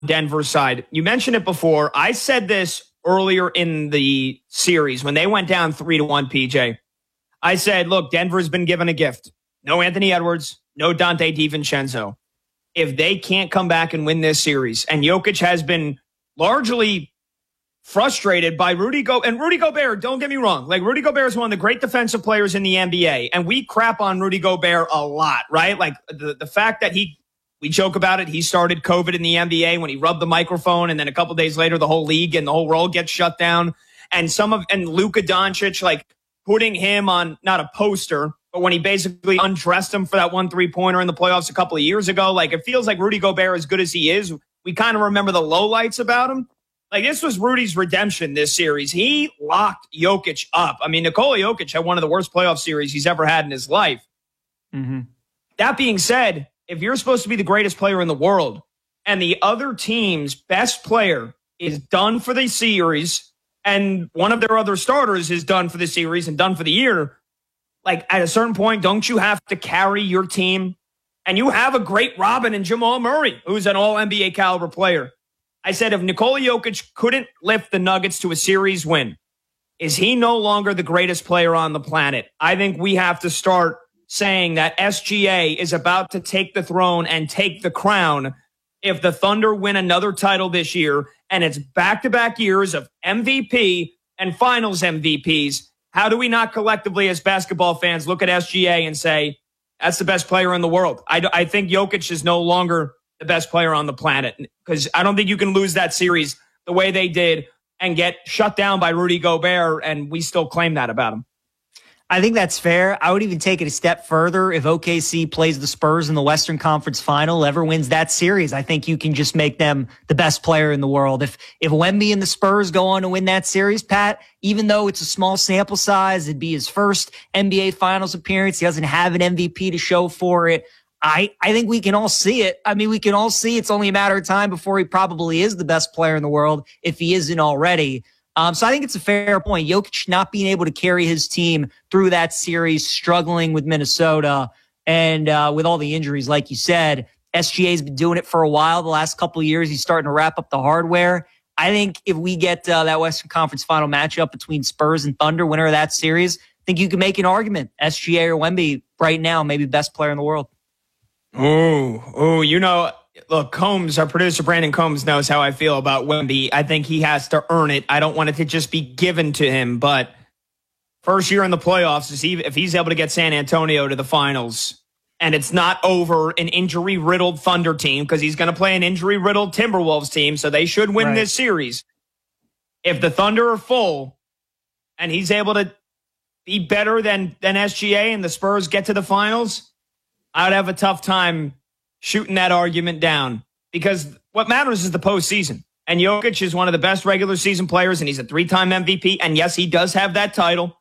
Denver's side. You mentioned it before. I said this earlier in the series when they went down 3-1, PJ. I said, look, Denver's been given a gift. No Anthony Edwards, no Dante DiVincenzo. If they can't come back and win this series, and Jokic has been largely frustrated by Rudy Gobert, don't get me wrong. Like, Rudy Gobert is one of the great defensive players in the NBA, and we crap on Rudy Gobert a lot, right? Like, the fact that we joke about it, he started COVID in the NBA when he rubbed the microphone, and then a couple days later, the whole league and the whole world gets shut down. And Luka Doncic, like, putting him on not a poster, but when he basically undressed him for that 1 3-pointer in the playoffs a couple of years ago, like, it feels like Rudy Gobert, as good as he is, we kind of remember the lowlights about him. Like, this was Rudy's redemption this series. He locked Jokic up. I mean, Nikola Jokic had one of the worst playoff series he's ever had in his life. Mm-hmm. That being said, if you're supposed to be the greatest player in the world and the other team's best player is done for the series and one of their other starters is done for the series and done for the year, like, at a certain point, don't you have to carry your team? And you have a great Robin and Jamal Murray, who's an all-NBA caliber player. I said, if Nikola Jokic couldn't lift the Nuggets to a series win, is he no longer the greatest player on the planet? I think we have to start saying that SGA is about to take the throne and take the crown if the Thunder win another title this year, and it's back-to-back years of MVP and finals MVPs. How do we not collectively as basketball fans look at SGA and say, that's the best player in the world? I think Jokic is no longer the best player on the planet, because I don't think you can lose that series the way they did and get shut down by Rudy Gobert, and we still claim that about him. I think that's fair. I would even take it a step further. If OKC plays the Spurs in the Western Conference Final, ever wins that series, I think you can just make them the best player in the world. If Wemby and the Spurs go on to win that series, Pat, even though it's a small sample size, it'd be his first NBA Finals appearance. He doesn't have an MVP to show for it. I think we can all see it. I mean, we can all see it's only a matter of time before he probably is the best player in the world, if he isn't already. So I think it's a fair point. Jokic not being able to carry his team through that series, struggling with Minnesota and with all the injuries, like you said. SGA's been doing it for a while. The last couple of years, he's starting to wrap up the hardware. I think if we get that Western Conference Final matchup between Spurs and Thunder, winner of that series, I think you can make an argument. SGA or Wemby right now, maybe best player in the world. Oh, you know, look, Combs, our producer Brandon Combs, knows how I feel about Wemby. I think he has to earn it. I don't want it to just be given to him, but first year in the playoffs, if he's able to get San Antonio to the finals, and it's not over an injury-riddled Thunder team, because he's going to play an injury-riddled Timberwolves team, so they should win this series. If the Thunder are full, and he's able to be better than SGA and the Spurs get to the finals, I'd have a tough time shooting that argument down, because what matters is the postseason. And Jokic is one of the best regular season players, and he's a 3-time MVP. And yes, he does have that title.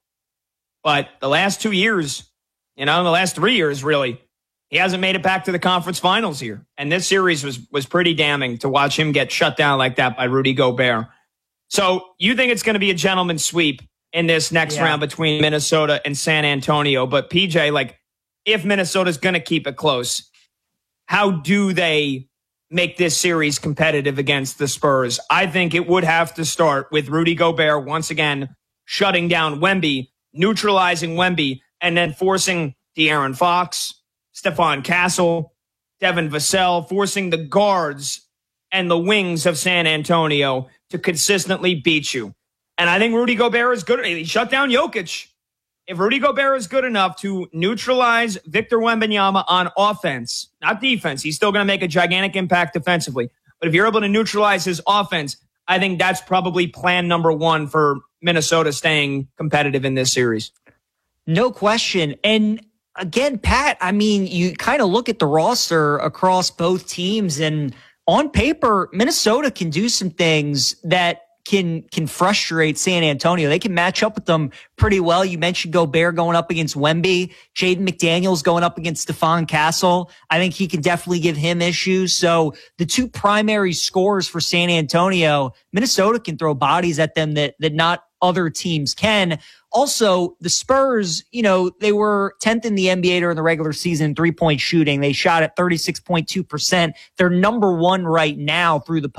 But the last 2 years, the last 3 years, really, he hasn't made it back to the conference finals here. And this series was pretty damning to watch him get shut down like that by Rudy Gobert. So you think it's going to be a gentleman's sweep in this next round between Minnesota and San Antonio. But PJ, like, if Minnesota's going to keep it close, how do they make this series competitive against the Spurs? I think it would have to start with Rudy Gobert once again shutting down Wemby, neutralizing Wemby, and then forcing De'Aaron Fox, Stephon Castle, Devin Vassell, forcing the guards and the wings of San Antonio to consistently beat you. And I think Rudy Gobert is good. He shut down Jokic. If Rudy Gobert is good enough to neutralize Victor Wembanyama on offense, not defense, he's still going to make a gigantic impact defensively. But if you're able to neutralize his offense, I think that's probably plan number one for Minnesota staying competitive in this series. No question. And again, Pat, I mean, you kind of look at the roster across both teams, and on paper, Minnesota can do some things that can frustrate San Antonio. They can match up with them pretty well. You mentioned Gobert going up against Wemby, Jaden McDaniels going up against Stephon Castle. I think he can definitely give him issues. So the two primary scorers for San Antonio, Minnesota can throw bodies at them that not other teams can. Also, the Spurs, they were 10th in the NBA during the regular season in 3-point shooting. They shot at 36.2%. They're number one right now through the